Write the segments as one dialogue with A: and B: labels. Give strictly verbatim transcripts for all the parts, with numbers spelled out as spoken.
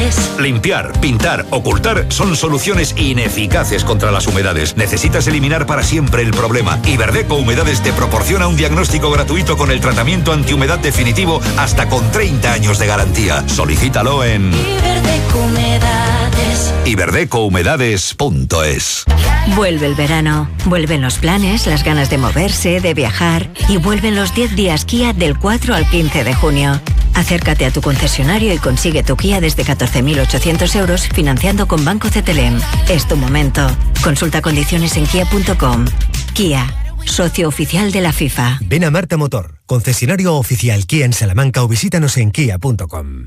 A: Limpiar, pintar, ocultar son soluciones ineficaces contra las humedades. Necesitas eliminar para siempre el problema. Iberdeco Humedades te proporciona un diagnóstico gratuito con el tratamiento antihumedad definitivo hasta con treinta años de garantía. Solicítalo en
B: Iberdeco Humedades.
A: iberdeco humedades punto es.
C: Vuelve el verano, vuelven los planes, las ganas de moverse, de viajar y vuelven los diez días Kia del cuatro al quince de junio. Acércate a tu concesionario y consigue tu Kia desde catorce mil ochocientos euros financiando con Banco C T L M. Es tu momento. Consulta condiciones en kia punto com. Kia, socio oficial de la FIFA.
D: Ven a Marta Motor, concesionario oficial Kia en Salamanca o visítanos en kia punto com.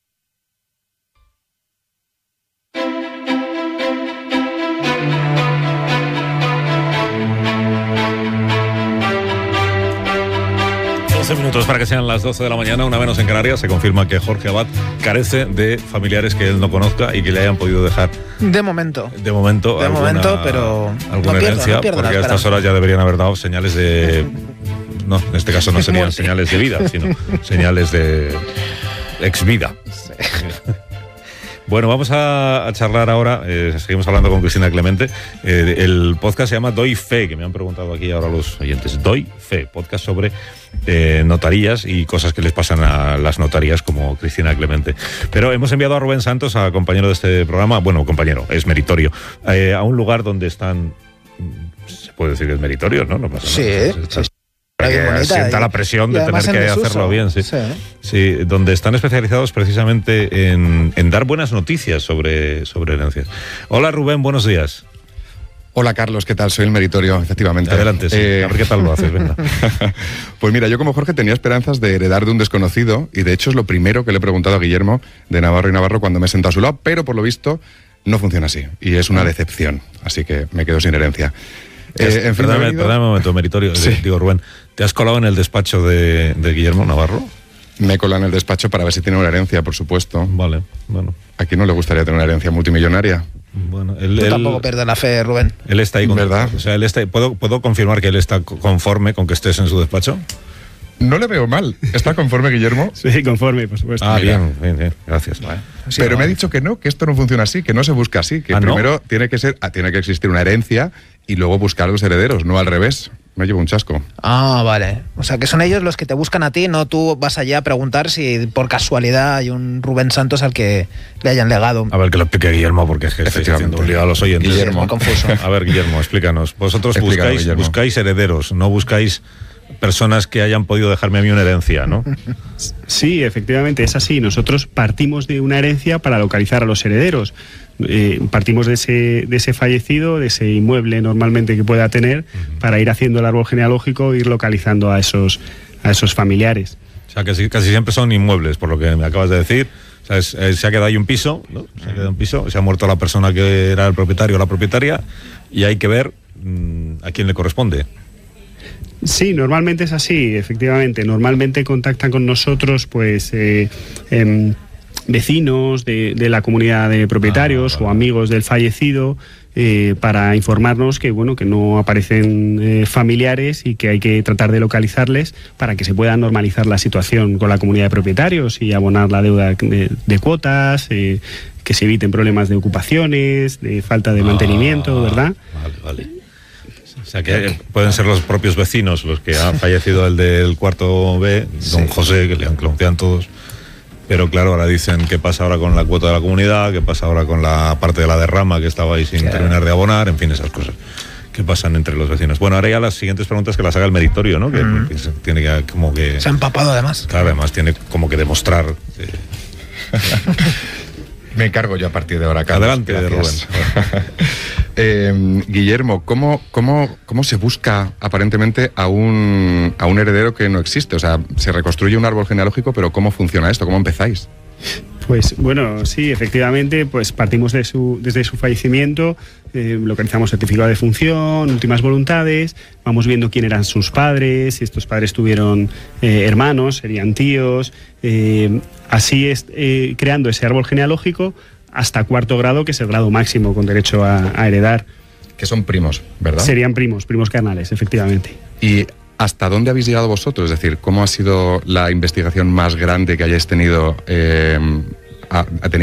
E: doce minutos para que sean las doce de la mañana, una menos en Canarias. Se confirma que Jorge Abad carece de familiares que él no conozca y que le hayan podido dejar.
F: De momento.
E: De momento.
F: De
E: alguna,
F: momento, pero.
E: Alguna
F: no pierdo,
E: herencia,
F: no pierdo
E: porque a estas horas ya deberían haber dado señales de. No, en este caso no serían señales de vida, sino señales de exvida. Sí. Bueno, vamos a, a charlar ahora, eh, seguimos hablando con Cristina Clemente. Eh, el podcast se llama Doy Fe, que me han preguntado aquí ahora los oyentes. Doy Fe, podcast sobre eh, notarías y cosas que les pasan a las notarías, como Cristina Clemente. Pero hemos enviado a Rubén Santos, a compañero de este programa, bueno, compañero, es meritorio, eh, a un lugar donde están, se puede decir que es meritorio, ¿no? No pasa
F: sí,
E: nada.
F: Sí, sí.
E: Para que bonita, sienta y, la presión de tener que desuso. hacerlo bien, sí. Sí. sí, donde están especializados precisamente en, en dar buenas noticias sobre, sobre herencias. Hola Rubén, buenos días.
G: Hola Carlos, ¿qué tal? Soy el meritorio, efectivamente.
E: Adelante, sí. Eh... A ver qué tal lo haces, venga.
G: Pues mira, yo como Jorge tenía esperanzas de heredar de un desconocido y de hecho es lo primero que le he preguntado a Guillermo de Navarro y Navarro cuando me he sentado a su lado, pero por lo visto no funciona así y es una decepción, así que me quedo sin herencia.
E: Eh, en fin, perdóname, perdóname un momento, meritorio. Sí. Digo, Rubén, ¿te has colado en el despacho de, de Guillermo Navarro?
G: Me he colado en el despacho para ver si tiene una herencia, por supuesto.
E: Vale, bueno.
G: ¿A quién no le gustaría tener una herencia multimillonaria?
E: Bueno, él,
F: Tú
E: él,
F: tampoco pierdes la fe, Rubén.
E: Él está ahí con...
G: ¿Verdad?
E: O sea, él está, ¿puedo, ¿puedo confirmar que él está conforme con que estés en su despacho?
G: No le veo mal. ¿Está conforme, Guillermo?
H: Sí, conforme, por supuesto.
E: Ah, bien, bien, bien, gracias. Vale.
G: Sí, pero no, me ha dicho que no, que esto no funciona así, que no se busca así, que
E: ¿Ah,
G: primero
E: no?
G: tiene que ser, ah, tiene que existir una herencia y luego buscar los herederos, no al revés. Me llevo un chasco.
F: Ah, vale. O sea, que son ellos los que te buscan a ti, no tú vas allá a preguntar si por casualidad hay un Rubén Santos al que le hayan legado.
E: A ver, que lo explique Guillermo, porque es que estoy haciendo un lío a los oyentes.
F: Guillermo. Sí, confuso.
E: A ver, Guillermo, explícanos. Vosotros buscáis, Guillermo. buscáis herederos, no buscáis personas que hayan podido dejarme a mí una herencia, ¿no?
H: Sí, efectivamente, es así. Nosotros partimos de una herencia para localizar a los herederos. Eh, partimos de ese, de ese fallecido, de ese inmueble normalmente que pueda tener, uh-huh. para ir haciendo el árbol genealógico e ir localizando a esos, a esos familiares.
E: O sea, que casi, casi siempre son inmuebles, por lo que me acabas de decir. O sea, es, es, se ha quedado ahí un piso, ¿no? Se ha quedado un piso, se ha muerto la persona que era el propietario o la propietaria y hay que ver mmm, a quién le corresponde.
H: Sí, normalmente es así, efectivamente. Normalmente contactan con nosotros, pues, eh, eh, vecinos de, de la comunidad de propietarios ah, vale. o amigos del fallecido, eh, para informarnos que, bueno, que no aparecen eh, familiares y que hay que tratar de localizarles para que se pueda normalizar la situación con la comunidad de propietarios y abonar la deuda de, de cuotas, eh, que se eviten problemas de ocupaciones, de falta de ah, mantenimiento, ¿verdad?
E: Vale, vale. O sea, que pueden ser los propios vecinos los que han fallecido el del cuarto B, don sí. José, que le conocían todos. Pero claro, ahora dicen qué pasa ahora con la cuota de la comunidad, qué pasa ahora con la parte de la derrama que estaba ahí sin claro. terminar de abonar, en fin, esas cosas que pasan entre los vecinos. Bueno, ahora ya las siguientes preguntas que las haga el meritorio, ¿no? Que, mm. que se, tiene que como que...
F: Se ha empapado además.
E: Claro, además tiene como que demostrar... Eh,
G: Me encargo yo a partir de ahora, Carlos.
E: Adelante,
G: gracias. Rubén. eh, Guillermo, ¿cómo, cómo, ¿cómo se busca aparentemente a un, a un heredero que no existe? O sea, se reconstruye un árbol genealógico, pero ¿cómo funciona esto? ¿Cómo empezáis?
H: Pues bueno, sí, efectivamente, pues partimos de su, desde su fallecimiento, eh, localizamos certificado de función, últimas voluntades, vamos viendo quién eran sus padres, si estos padres tuvieron eh, hermanos, serían tíos, eh, así es, eh, creando ese árbol genealógico hasta cuarto grado, que es el grado máximo con derecho a, a heredar.
G: Que son primos, ¿verdad?
H: Serían primos, primos carnales, efectivamente.
G: Y ¿hasta dónde habéis llegado vosotros? Es decir, ¿cómo ha sido la investigación más grande que hayáis tenido, eh, ha, ha tenido